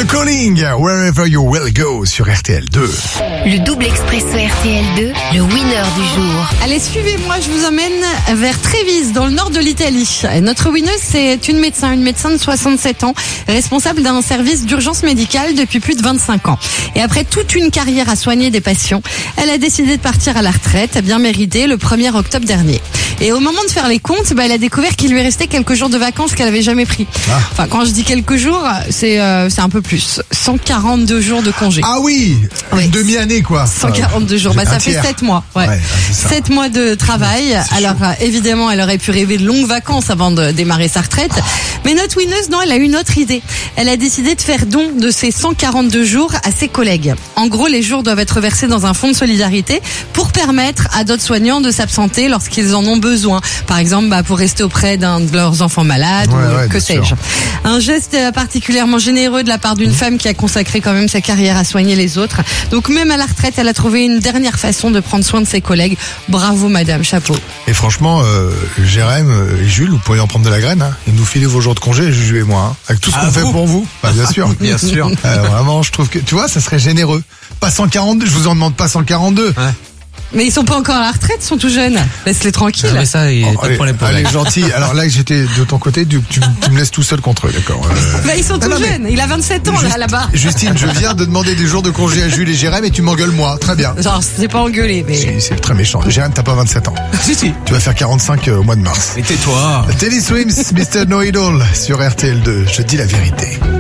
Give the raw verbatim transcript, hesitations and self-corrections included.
The Calling, Wherever You Will Go sur R T L deux. Le double expresso R T L deux, le winner du jour. Allez, suivez-moi, je vous emmène vers Trévise, dans le nord de l'Italie. Notre winneuse, c'est une médecin, une médecin de soixante-sept ans, responsable d'un service d'urgence médicale depuis plus de vingt-cinq ans. Et après toute une carrière à soigner des patients, elle a décidé de partir à la retraite, bien méritée, le premier octobre dernier. Et au moment de faire les comptes, bah, elle a découvert qu'il lui restait quelques jours de vacances qu'elle avait jamais pris. Ah. Enfin, quand je dis quelques jours, c'est euh, c'est un peu plus. cent quarante-deux jours de congé. Ah oui, oui. Une demi-année quoi. cent quarante-deux jours, bah, ça fait sept mois. Ouais. Ouais, ça. sept mois de travail. Ouais, alors euh, évidemment, elle aurait pu rêver de longues vacances avant de démarrer sa retraite. Oh. Mais notre winneuse, non, elle a une autre idée. Elle a décidé de faire don de ces cent quarante-deux jours à ses collègues. En gros, les jours doivent être versés dans un fonds de solidarité pour permettre à d'autres soignants de s'absenter lorsqu'ils en ont besoin. Besoin. Par exemple, bah, pour rester auprès d'un de leurs enfants malades ouais, ou ouais, que sais-je. Un geste particulièrement généreux de la part d'une mmh. femme qui a consacré quand même sa carrière à soigner les autres. Donc même à la retraite, elle a trouvé une dernière façon de prendre soin de ses collègues. Bravo madame, chapeau. Et franchement, euh, Jérém et Jules, vous pourriez en prendre de la graine hein, et nous filer vos jours de congé, Juju et moi, hein, avec tout ce qu'on ah, fait pour vous. Bah, bien sûr. Bien sûr. Euh, vraiment, je trouve que, tu vois, ça serait généreux. Pas cent quarante-deux, je vous en demande pas cent quarante-deux. Ouais. Mais ils sont pas encore à la retraite, ils sont tout jeunes. Laisse-les tranquilles. Ah, mais ça, il y a oh, pas de problème pour elle. Elle est gentille. Alors là, j'étais de ton côté, tu, tu, tu me laisses tout seul contre eux, d'accord. Euh... Bah, ils sont tout non, jeunes. Mais... Il a vingt-sept ans, Just... là, là-bas. Justine, je viens de demander des jours de congé à Jules et Jérém et tu m'engueules moi. Très bien. Genre, c'est pas engueulé, mais. Si, c'est très méchant. Jérém, t'as pas vingt-sept ans. Si, si. Tu vas faire quarante-cinq au mois de mars. Mais tais-toi. Teddy Swims, mister Know It All sur R T L deux. Je dis la vérité.